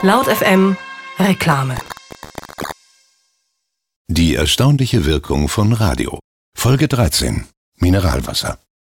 Laut FM Reklame. Die erstaunliche Wirkung von Radio. Folge 13. Mineralwasser.